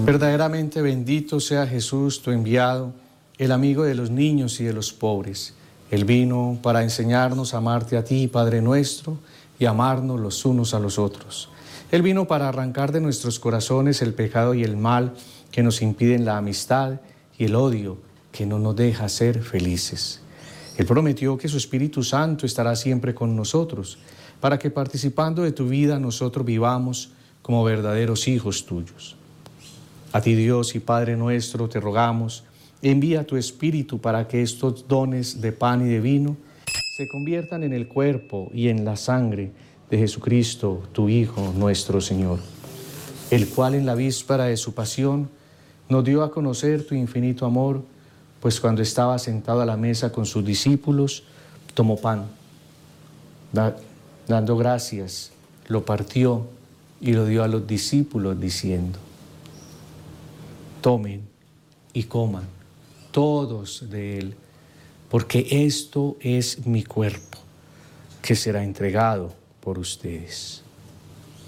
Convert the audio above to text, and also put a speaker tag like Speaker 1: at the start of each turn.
Speaker 1: Verdaderamente bendito sea Jesús, tu enviado, el amigo de los niños y de los pobres. Él vino para enseñarnos a amarte a ti, Padre nuestro, y amarnos los unos a los otros. Él vino para arrancar de nuestros corazones el pecado y el mal que nos impiden la amistad y el odio que no nos deja ser felices. Él prometió que su Espíritu Santo estará siempre con nosotros, para que participando de tu vida nosotros vivamos como verdaderos hijos tuyos. A ti, Dios y Padre nuestro, te rogamos, envía tu Espíritu para que estos dones de pan y de vino se conviertan en el cuerpo y en la sangre de Jesucristo, tu Hijo, nuestro Señor, el cual en la víspera de su pasión nos dio a conocer tu infinito amor, pues cuando estaba sentado a la mesa con sus discípulos, tomó pan, dando gracias, lo partió y lo dio a los discípulos diciendo: tomen y coman todos de él, porque esto es mi cuerpo, que será entregado por ustedes.